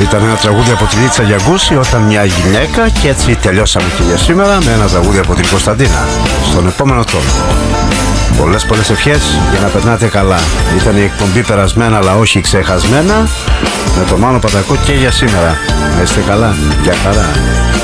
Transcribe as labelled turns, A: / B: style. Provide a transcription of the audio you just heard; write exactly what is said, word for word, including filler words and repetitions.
A: Ήταν ένα τραγούδι από τη Λίτσα Γιαγκούση, Όταν μια γυναίκα, και έτσι τελειώσαμε και για σήμερα με ένα τραγούδι από την Κωνσταντίνα. Στον επόμενο τόνο. Πολλές πολλές ευχές για να περνάτε καλά. Ήταν η εκπομπή περασμένα αλλά όχι ξεχασμένα, με τον Μάνο Πατακό και για σήμερα. Να είστε καλά, για χαρά.